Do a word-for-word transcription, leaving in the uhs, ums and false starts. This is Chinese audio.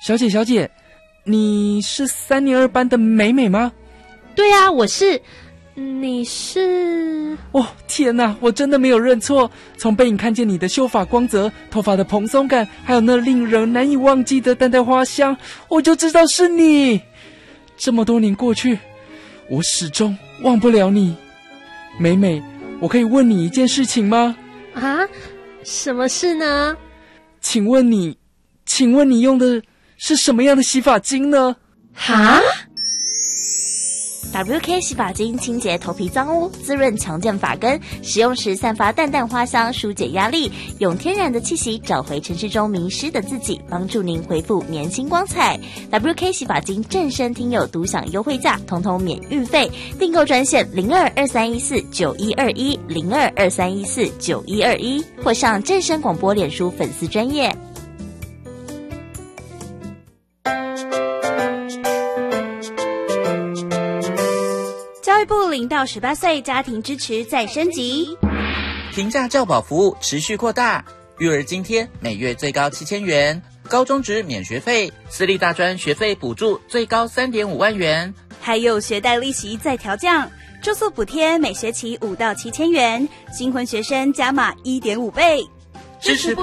小姐小姐，你是三年二班的美美吗？ 对啊，我是。你是？ 哦，天哪，我真的没有认错。从背影看见你的秀发光泽，头发的蓬松感，还有那令人难以忘记的淡淡花香，我就知道是你。这么多年过去，我始终忘不了你。美美，我可以问你一件事情吗？ 啊？什么事呢？ 请问你，请问你用的是什么样的洗发精呢？ 哈 ？W K 洗发精清洁头皮脏污，滋润强健发根，使用时散发淡淡花香，疏解压力，用天然的气息找回城市中迷失的自己，帮助您恢复年轻光彩。W K 洗发精正身听友独享优惠价，通通免运费，订购专线零二二三一四九一二一零二二三一四九一二一，或上正声广播脸书粉丝专页。 教育部零到十八岁家庭支持再升级， 平价教保服务持续扩大，育儿津贴每月最高七千元，高中职免学费，私立大专学费补助最高三点五万元， 还有学贷利息再调降，住宿补贴每学期五到七千元，新婚学生加码一点五倍， 支持